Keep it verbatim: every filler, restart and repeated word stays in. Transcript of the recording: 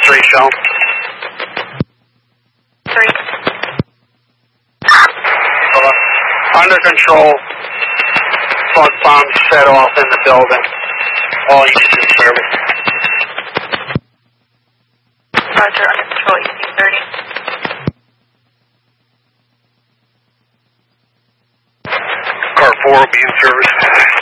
three, show. Three. Uh, under control. Plug bombs set off in the building. All units in service. Roger, under control, E C thirty. Car four will be in service.